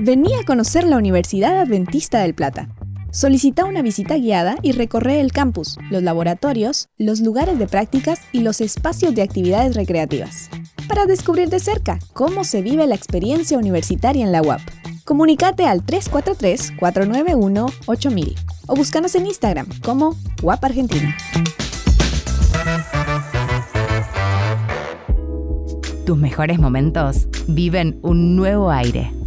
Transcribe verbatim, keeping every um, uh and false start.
Vení a conocer la Universidad Adventista del Plata. Solicita una visita guiada y recorre el campus, los laboratorios, los lugares de prácticas y los espacios de actividades recreativas, para descubrir de cerca cómo se vive la experiencia universitaria en la U A P. Comunícate al tres cuatro tres, cuatro nueve uno, ocho mil o búscanos en Instagram como U A P Argentina. Tus mejores momentos viven un nuevo aire.